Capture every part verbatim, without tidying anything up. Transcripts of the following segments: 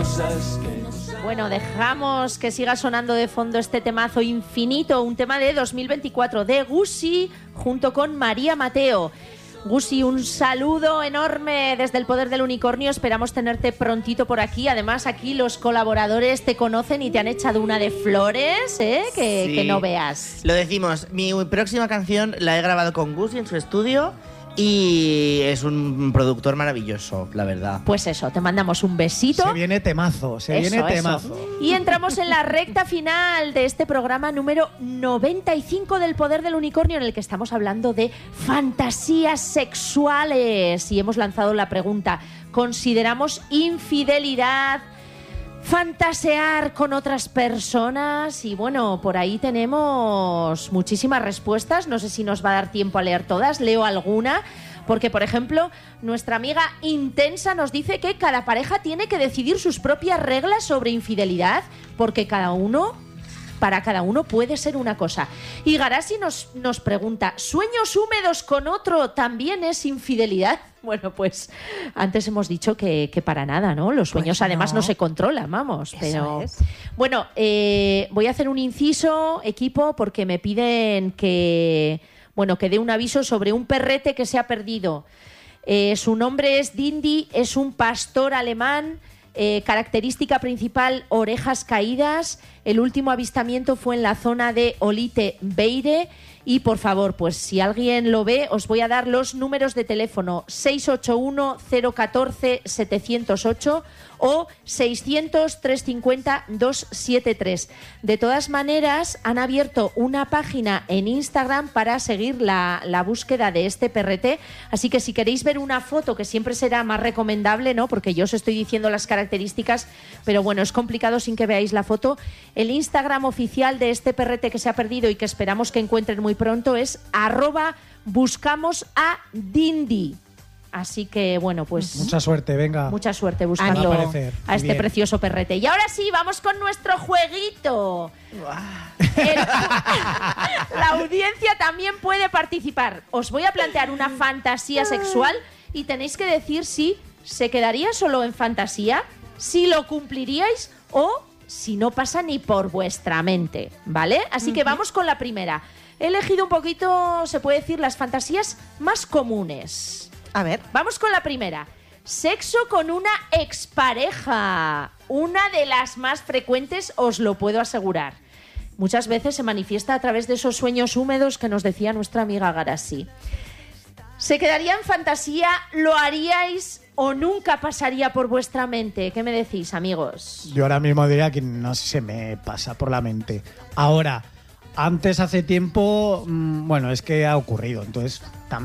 cosas que no sabes. Bueno, dejamos que siga sonando de fondo este temazo Infinito, un tema de dos mil veinticuatro de Gusi junto con María Mateo. Gusi, un saludo enorme desde el Poder del Unicornio. Esperamos tenerte prontito por aquí. Además, aquí los colaboradores te conocen y te han echado una de flores, ¿eh? Que, Sí. que no veas. Lo decimos, mi próxima canción la he grabado con Gusi en su estudio y es un productor maravilloso, la verdad. Pues eso, te mandamos un besito. Se viene temazo, se Eso, viene eso. temazo. Y entramos en la recta final de este programa número noventa y cinco del Poder del Unicornio, en el que estamos hablando de fantasías sexuales. Y hemos lanzado la pregunta: ¿consideramos infidelidad fantasear con otras personas? Y bueno, por ahí tenemos muchísimas respuestas. No sé si nos va a dar tiempo a leer todas. Leo alguna. Porque, por ejemplo, nuestra amiga Intensa nos dice que cada pareja tiene que decidir sus propias reglas sobre infidelidad, porque cada uno, para cada uno puede ser una cosa. Y Garasi nos, nos pregunta, ¿sueños húmedos con otro también es infidelidad? Bueno, pues antes hemos dicho que, que para nada, ¿no? Los sueños Pues además no. no se controlan, vamos. Eso Pero es. bueno, eh, voy a hacer un inciso, equipo, porque me piden que... Bueno, que dé un aviso sobre un perrete que se ha perdido. Eh, su nombre es Dindy, es un pastor alemán, eh, característica principal, orejas caídas. El último avistamiento fue en la zona de Olite-Beire. Y por favor, pues si alguien lo ve, os voy a dar los números de teléfono seis ocho uno, cero uno cuatro, siete cero ocho o seiscientos, trescientos cincuenta, doscientos setenta y tres. De todas maneras, han abierto una página en Instagram para seguir la, la búsqueda de este perrete. Así que si queréis ver una foto, que siempre será más recomendable, ¿no? Porque yo os estoy diciendo las características, pero bueno, es complicado sin que veáis la foto. El Instagram oficial de este perrete que se ha perdido y que esperamos que encuentren muy pronto es arroba buscamos a Dindy. Así que, bueno, pues... Mucha suerte, venga. Mucha suerte buscando Va a aparecer. a este Bien. precioso perrete. Y ahora sí, vamos con nuestro jueguito. El- la audiencia también puede participar. Os voy a plantear una fantasía sexual y tenéis que decir si se quedaría solo en fantasía, si lo cumpliríais o si no pasa ni por vuestra mente, ¿vale? Así que vamos con la primera. He elegido un poquito, se puede decir, las fantasías más comunes. A ver. Vamos con la primera. Sexo con una expareja. Una de las más frecuentes, os lo puedo asegurar. Muchas veces se manifiesta a través de esos sueños húmedos que nos decía nuestra amiga Garasi. ¿Se quedaría en fantasía? ¿Lo haríais o nunca pasaría por vuestra mente? ¿Qué me decís, amigos? Yo ahora mismo diría que no se me pasa por la mente. Ahora, antes, hace tiempo, mmm, bueno, es que ha ocurrido, entonces... Tam,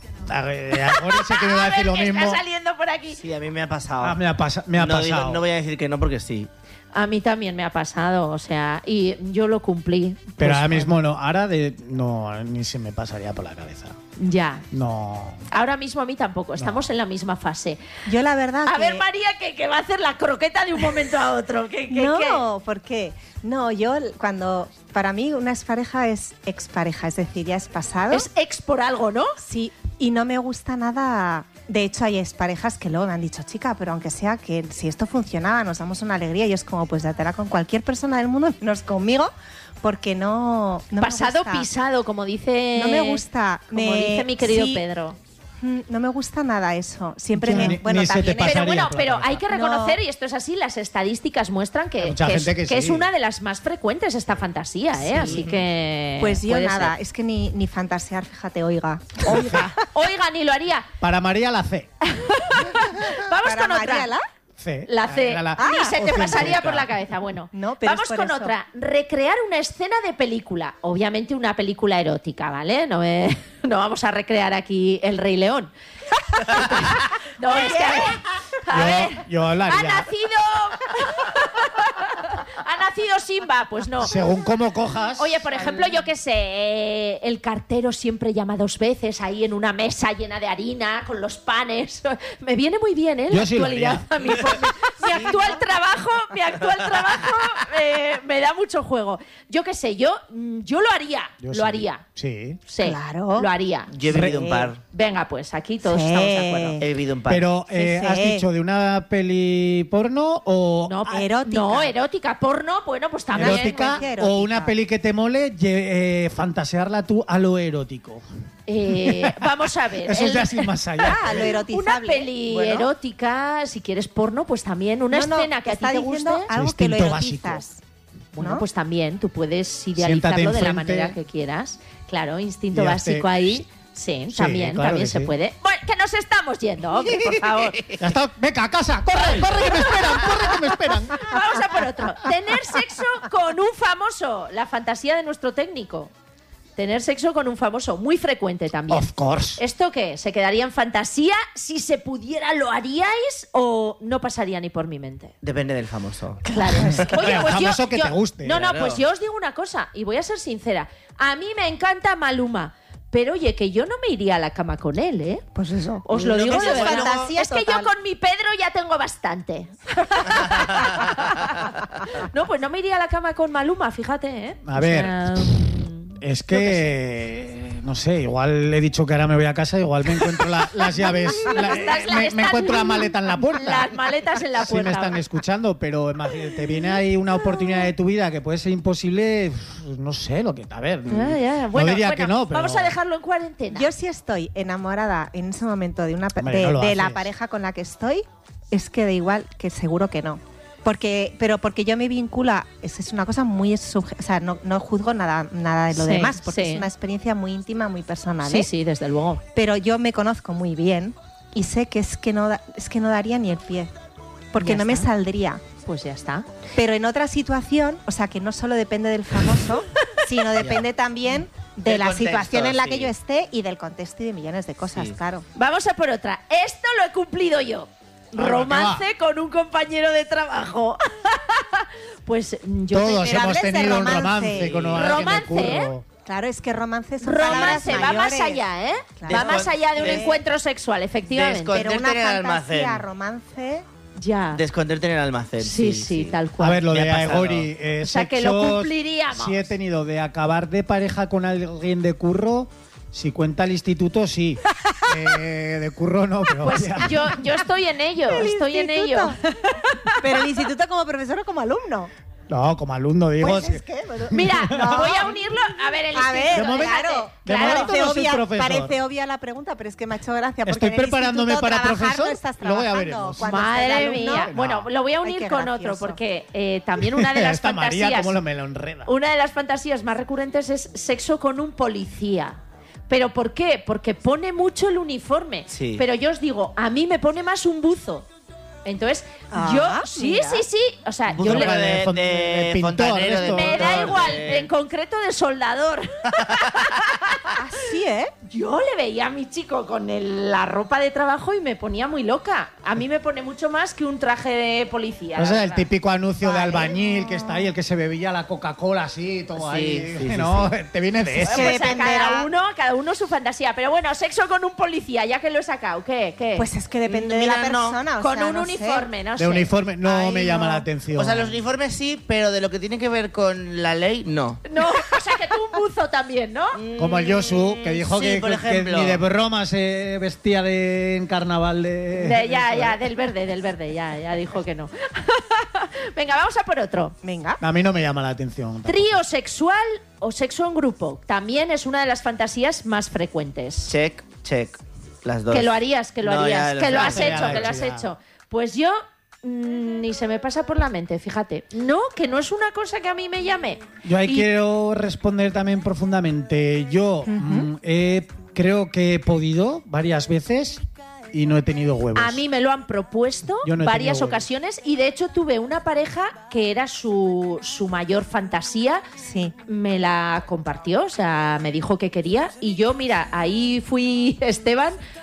ahora sé que me va a decir lo ¿qué mismo. está saliendo por aquí? Sí, a mí me ha pasado. Ah, me ha, pasa, me ha no, pasado. digo- no voy a decir que no porque sí. A mí también me ha pasado, o sea, y yo lo cumplí. Pero Pues, ahora mismo no, ahora de, no, ni se me pasaría por la cabeza. Ya. No. Ahora mismo a mí tampoco, estamos en la misma fase. Yo la verdad A que... ver, María, que, que va a hacer la croqueta de un momento a otro. ¿Qué, qué, no, qué? ¿por qué? No, yo cuando... Para mí una expareja es expareja, es decir, ya es pasado. Es ex por algo, ¿no? Sí, y no me gusta nada... De hecho, hay exparejas que luego me han dicho, chica, pero aunque sea que si esto funcionaba, nos damos una alegría. Y es como, pues dátela con cualquier persona del mundo, menos conmigo, porque no, no Pasado me gusta. pisado, como dice... No me gusta. Como Me- dice mi querido sí. Pedro. Mm, No me gusta nada eso. Siempre Ya, me... ni- bueno, ni se te también pasaría Pero bueno, por la pero cabeza. hay que reconocer, y esto es así, las estadísticas muestran que, Hay mucha que gente es, que que sí. es una de las más frecuentes esta fantasía, ¿eh? Sí. Así que... Pues yo puede nada, ser. es que ni, ni fantasear, fíjate, oiga. Oiga, oiga, ni lo haría. Para María la C. Vamos Para con otra. María, ¿la? C. La C. Era la- Ni se te o pasaría científica. por la cabeza. Bueno, No, pero vamos es por con eso. otra. Recrear una escena de película. Obviamente una película erótica, ¿vale? No, me- no vamos a recrear aquí El Rey León. No, es que a ver, a Yo- ver, yo hablaría. ha nacido ha nacido Simba, pues no. Según cómo cojas... Oye, por ejemplo, yo qué sé, eh, el cartero siempre llama dos veces ahí en una mesa llena de harina con los panes. Me viene muy bien, ¿eh? La Yo sí lo actualidad. haría. A mí, por mi, mi actual trabajo mi actual trabajo eh, me da mucho juego. Yo qué sé, yo, yo lo haría, Yo lo sí. haría. Sí. Sí, Claro. lo haría. Yo he vivido Sí. un par. Venga, pues aquí todos Sí. estamos de acuerdo. He vivido un par. Pero, Sí, eh, sí. ¿has dicho de una peli porno o No, Erótica. No, erótica. Porno, bueno, pues también. erótica, secuencia o erótica. una peli que te mole, lle- eh, fantasearla tú a lo erótico? Eh, vamos a ver. Eso el- ya es más allá. Ah, lo Una erotizable. peli Bueno. erótica, si quieres porno, pues también. Una No, no, escena que a ti está te diciendo guste. algo que lo Instinto básico. erotizas. Bueno, ¿no? pues también tú puedes Siéntate idealizarlo de la enfrente. manera que quieras. Claro, instinto Y hazte- básico ahí. Sí, Sí, también, claro también que se sí. puede. Bueno, que nos estamos yendo, hombre, por favor. Ya está, venga, a casa, corre, corre que me esperan, corre que me esperan. Vamos a por otro. Tener sexo con un famoso. La fantasía de nuestro técnico. Tener sexo con un famoso. Muy frecuente también. Of course. ¿Esto qué? ¿Se quedaría en fantasía? Si se pudiera, ¿lo haríais o no pasaría ni por mi mente? Depende del famoso. Claro. Oye, El pues yo, famoso que yo- te guste. No, no, Claro. pues yo os digo una cosa y voy a ser sincera. A mí me encanta Maluma, pero oye, que yo no me iría a la cama con él, ¿eh? Pues eso. Os lo Lo digo que de es verdad. fantasía Es que yo total. con mi Pedro ya tengo bastante. No, pues no me iría a la cama con Maluma, fíjate, ¿eh? A O ver. sea, Es que, no sé, igual he dicho que ahora me voy a casa, igual me encuentro la- las llaves, la- Estás- me, me estás- encuentro la maleta en la puerta. Las maletas en la Sí me puerta. están escuchando, pero imagínate, te viene ahí una oportunidad de tu vida que puede ser imposible, uf, no sé, lo que, a ver, Ya, ya. no Bueno, diría bueno, que no, pero... vamos a dejarlo en cuarentena. Yo sí estoy enamorada en ese momento de una pe- Hombre, de, no lo de la haces. pareja con la que estoy, es que da igual, que seguro que no. Porque, pero porque yo me vincula, es, es una cosa muy subje- o sea, no, no juzgo nada, nada de lo Sí, demás, porque sí. es una experiencia muy íntima, muy personal. Sí, ¿eh? sí, desde luego. Pero yo me conozco muy bien y sé que es que no da- es que no daría ni el pie, porque Ya no me está. saldría. Pues ya está. Pero en otra situación, o sea, que no solo depende del famoso, sino depende también de Del la contexto, situación en la que sí. yo esté y del contexto y de millones de cosas, Sí. claro. Vamos a por otra. Esto lo he cumplido yo. Ahora, Romance con un compañero de trabajo. Pues mm, yo Todos Pero hemos hables de tenido un romance. romance con alguien de Romance, curro. Claro, es que romance son palabras romance va más mayores. allá, ¿eh? Claro. Va más allá de un Des- encuentro sexual, efectivamente. Descon- Pero una Esconderte en el fantasía, almacén. romance... Ya. De esconderte en el almacén. Sí, sí, tal cual. A ver, lo Me de ha pasado. Aegori, eh, O sea, que lo sexos, cumpliríamos. sí he tenido de acabar de pareja con alguien de curro. Si cuenta el instituto, sí. Eh, de curro no, pero Pues vaya. yo, yo estoy en ello, El estoy en ello. instituto. Pero el instituto como profesor o como alumno. No, como alumno digo. Pues sí. es que, bueno, Mira, no. voy a unirlo. A ver, el A ver, instituto, De momento- claro, de claro, momento parece, no soy obvia, profesor. parece obvia la pregunta, pero es que me ha hecho gracia. Porque Estoy en el preparándome instituto para trabajar profesor, no estás luego ya trabajando. veremos. Cuando estás de Madre alumno, mía. no. Bueno, lo voy a Ay, unir qué con gracioso. otro, porque eh, también una de las Esta María, fantasías. cómo lo me lo enreda. Una de las fantasías más recurrentes es sexo con un policía. ¿Pero por qué? Porque pone mucho el uniforme. Sí. Pero yo os digo, a mí me pone más un buzo. Entonces, Ah, yo, sí, mira. sí, sí. O sea, Buzo yo le, de, de fon- de de pintor, fontanero, de esto. me da pintor, igual, de- en concreto de soldador. Así, ¿eh? Yo le veía a mi chico con el- la ropa de trabajo y me ponía muy loca. A mí me pone mucho más que un traje de policía. No la sé, el verdad. típico anuncio de Vale. albañil que está ahí, el que se bebía la Coca-Cola así, todo Sí, ahí. sí, sí, no, sí. te viene de eso. que Pues a dependerá. cada uno, a cada uno su fantasía. Pero bueno, sexo con un policía, ya que lo he sacado. ¿Qué? ¿Qué? Pues es que depende de Mira, la no. persona. o con sea, un no sé. uniforme, no De sé. uniforme no Ay, me llama no. la atención. O sea, los uniformes sí, pero de lo que tiene que ver con la ley, no. No, o sea que tú un buzo también, ¿no? Como el Yosu, que dijo Sí, que, por que ejemplo. ni de broma se vestía de en carnaval de... De- ya, ya, del verde, del verde, ya, ya dijo que no. Venga, vamos a por otro. Venga. A mí no me llama la atención. Trío sexual o sexo en grupo. También es una de las fantasías más frecuentes. Check, check. Las dos. Que lo harías, que lo No, ya harías, lo que sé. lo has Ya hecho, lo que he lo has hecho, ya. hecho. Pues yo mm, ni se me pasa por la mente, fíjate. No, que no es una cosa que a mí me llame. Yo ahí Y- quiero responder también profundamente. Yo mm, he- creo que he podido varias veces y no he tenido huevos. A mí me lo han propuesto Yo no he varias tenido huevos. ocasiones y de hecho tuve una pareja que era su, su mayor fantasía. Sí. Me la compartió, o sea, me dijo que quería y yo, mira, ahí fui Esteban,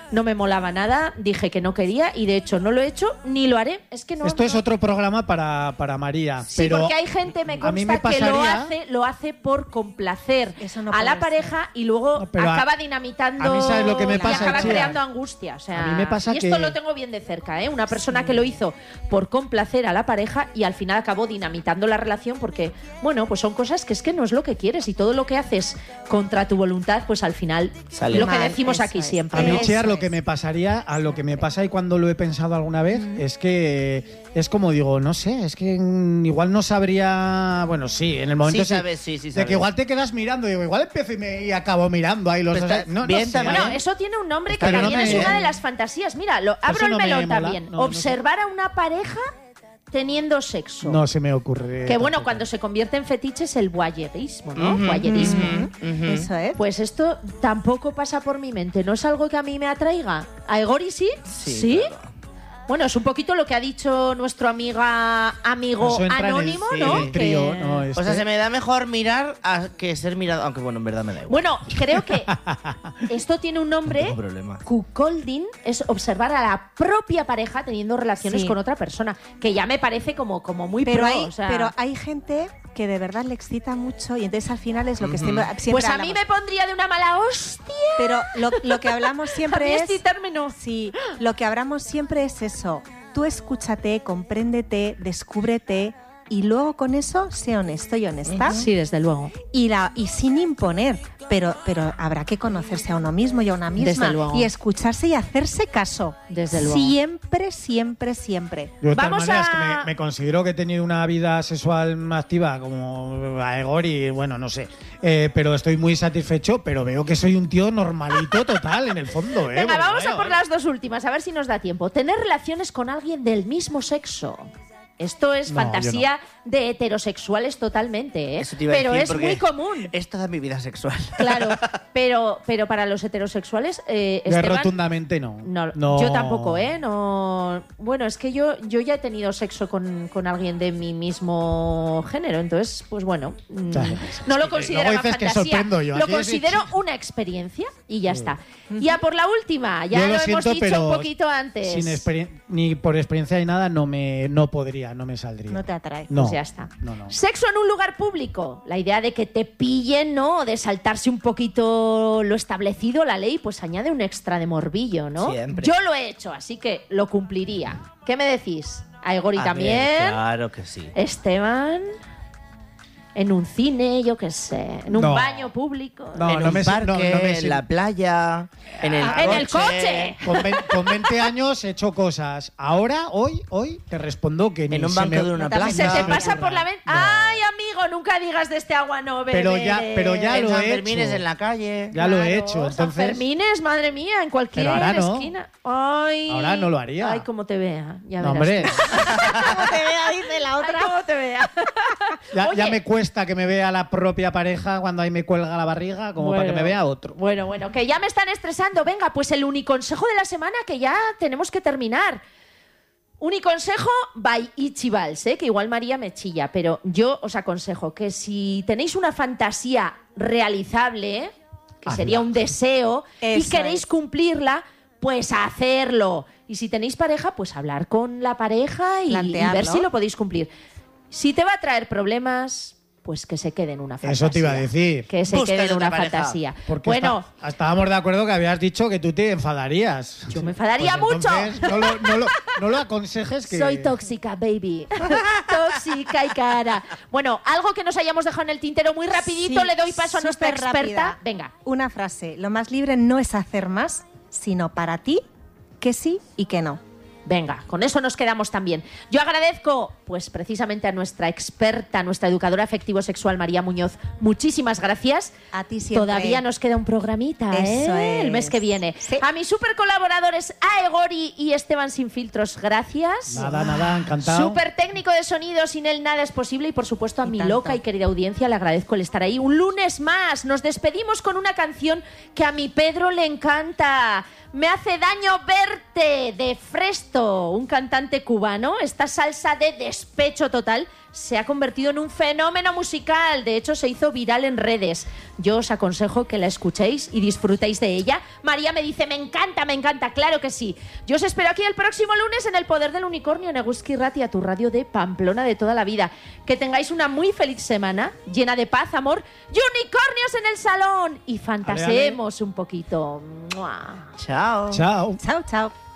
no me molaba nada, dije que no quería y de hecho no lo he hecho ni lo haré. Es que no. Esto es no. otro programa para, para María. Sí, pero porque hay gente, me a mí consta, me pasaría, que lo hace, lo hace por complacer Eso no a la puede pareja y luego No, pero a- acaba dinamitando a mí, ¿sabes lo que me y pasa, acaba Itziar? creando angustia. O sea, A mí me pasa y esto que- lo tengo bien de cerca, ¿eh? Una persona que lo hizo por complacer a la pareja y al final acabó dinamitando la relación porque, bueno, pues son cosas que es que no es lo que quieres y todo lo que haces contra tu voluntad, pues al final Sale lo que mal, decimos eso aquí es. siempre. A mí, Eso Chear, lo es. que me pasaría, a lo que me pasa y cuando lo he pensado alguna vez, es que es como digo, no sé, es que mm, igual no sabría. Bueno, sí, en el momento Sí sabes, sí, sí de sabes. que igual te quedas mirando, digo, igual empiezo y, me, y acabo mirando ahí los Pero dos. está No, no bien sé, también. Bueno, ¿eh? eso tiene un nombre que Pero no también me- es una de las fantasías. Mira, lo, abro Eso el no me melón mola. también. No, no Observar a una pareja teniendo sexo. No se me ocurre. Que bueno, tampoco. cuando se convierte en fetiche es el voyeurismo, ¿no? Ujú, Voyeurismo. ujú. Eso es. Pues esto tampoco pasa por mi mente. ¿No es algo que a mí me atraiga? ¿A Egori sí? Sí, claro. Bueno, es un poquito lo que ha dicho nuestro amiga, amigo Eso entra en el- anónimo, en ¿no? el trío, Que- ¿no? O sea, Este- se me da mejor mirar a que ser mirado, aunque bueno, en verdad me da igual. Bueno, creo que esto tiene un No nombre. tengo problema. Cuckolding es observar a la propia pareja teniendo relaciones Sí. con otra persona, que ya me parece como, como muy Pero pro, hay, o sea- pero hay gente que de verdad le excita mucho y entonces al final es lo que siempre, siempre Pues a mí hablamos. me pondría de una mala hostia. Pero lo, lo que hablamos A mí siempre este es... término. Sí, lo que hablamos siempre es eso. Tú escúchate, compréndete, descúbrete y luego con eso sé honesto y honesta. Sí, desde luego. Y, la, y sin imponer, pero, pero habrá que conocerse a uno mismo y a una misma. Desde luego. Y escucharse y hacerse caso. Desde luego. Siempre, siempre, siempre. Yo de todas Vamos maneras a- que me, me considero que he tenido una vida sexual activa como a Egor y bueno, no sé. Eh, pero estoy muy satisfecho, pero veo que soy un tío normalito total en el fondo. ¿eh? Venga, Porque, vamos a vaya, por vaya. las dos últimas, a ver si nos da tiempo. Tener relaciones con alguien del mismo sexo. Esto es No, fantasía de heterosexuales totalmente, ¿eh? Eso te iba a Pero decir, es porque muy común. Es toda mi vida sexual. Claro, pero, pero para los heterosexuales, eh, Yo Esteban, rotundamente no. no, No. yo tampoco, ¿eh? No, bueno, es que yo, yo ya he tenido sexo con, con alguien de mi mismo género, entonces, pues bueno, mm, Claro. no lo Es que considero luego una dices que fantasía, sorprendo yo. lo Aquí es- considero una experiencia y ya está. Y a por la última, ya Yo lo, lo hemos siento, dicho pero un poquito antes. Sin experien- ni por experiencia ni nada no me no podría, no me saldría. No te atrae. No. Pues ya está. No, no. Sexo en un lugar público. La idea de que te pillen, ¿no? De saltarse un poquito lo establecido, la ley, pues añade un extra de morbillo, ¿no? Siempre. Yo lo he hecho, así que lo cumpliría. ¿Qué me decís? A Egori A ver, también. claro que sí. Esteban. En un cine, yo qué sé. En un No. baño público. No, en no un me- parque, no, no me en siento- la playa, en el Ah, coche. en el coche. Con, vein- con veinte años he hecho cosas. Ahora, hoy, hoy te respondo que ni En un se banco me- de una No te plaza. Se te No, pasa no, por la mente. no. Ay, amigo, nunca digas de este agua no beberé. Pero ya- pero ya en lo San he Fermín hecho. en la calle. Ya lo he Claro, hecho, San entonces. Fermines, madre mía, en cualquier Pero ahora no. esquina. Ay. Ahora no lo haría. Ay, cómo te vea. Ya No, verás. hombre, Como te vea, dice la Ay, otra. cómo te vea. ya, ya Oye. me cuesta que me vea la propia pareja cuando ahí me cuelga la barriga, como para que me vea otro. Bueno, bueno, que ya me están estresando. Venga, pues el uniconsejo de la semana que ya tenemos que terminar. Uniconsejo by Ichibals, ¿eh? Que igual María me chilla, pero yo os aconsejo que si tenéis una fantasía realizable, que Hazla. sería un deseo, y Eso queréis es. cumplirla, pues hacerlo. Y si tenéis pareja, pues hablar con la pareja y, y ver Plantearlo. si lo podéis cumplir. Si te va a traer problemas, pues que se quede en una fantasía. Eso te iba a decir. Que se Búscate quede en una otra pareja. fantasía. Porque Bueno, está- estábamos de acuerdo que habías dicho que tú te enfadarías. Yo me enfadaría Pues mucho. entonces, No lo, no lo- no lo aconsejes que. soy tóxica, baby. Tóxica y cara. Bueno, algo que nos hayamos dejado en el tintero muy rapidito, Sí, le doy paso a nuestra súper experta. rápida. Venga. Una frase. Lo más libre no es hacer más, sino para ti que sí y que no. Venga, con eso nos quedamos también. Yo agradezco, pues precisamente a nuestra experta, nuestra educadora afectivo-sexual María Muñoz. Muchísimas gracias. A ti siempre. Todavía nos queda un programita, Eso ¿eh? El es. mes que viene. Sí. A mis super colaboradores, a Egori y Esteban Sin Filtros, gracias. Nada, nada, encantado. Súper técnico de sonido, sin él nada es posible. Y por supuesto a Y mi tanto. loca y querida audiencia le agradezco el estar ahí. Un lunes más. Nos despedimos con una canción que a mi Pedro le encanta. Me hace daño verte, de Fresto. Tiesto, un cantante cubano, esta salsa de despecho total se ha convertido en un fenómeno musical. De hecho, se hizo viral en redes. Yo os aconsejo que la escuchéis y disfrutéis de ella. María me dice, me encanta, me encanta, claro que sí. Yo os espero aquí el próximo lunes en El Poder del Unicornio, en Eguski Ratia, tu radio de Pamplona de toda la vida. Que tengáis una muy feliz semana, llena de paz, amor y unicornios en el salón. Y fantaseemos un poquito. ¡Mua! Chao. Chao. Chao, chao.